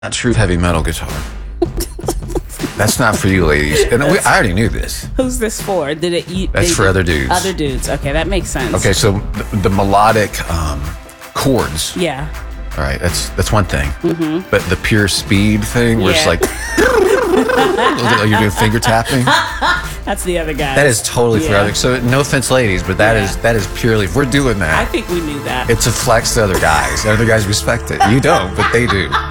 Not true heavy metal guitar. That's not for you, ladies. And I already knew this. Who's this for? Did it eat? That's for other dudes. Other dudes. Okay, that makes sense. Okay, so the melodic chords. Yeah. All right, that's one thing. Mm-hmm. But the pure speed thing, where it's like you're doing finger tapping. That's the other guy. That is totally for other. So no offense, ladies, but that is purely. If we're doing that, I think we knew that. It's a flex to other guys. Other guys respect it. You don't, but they do.